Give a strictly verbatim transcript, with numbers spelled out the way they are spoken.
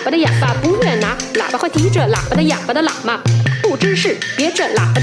叭的哑巴不愿拿，喇叭会提着喇叭的哑巴的喇嘛，不知是别这喇叭的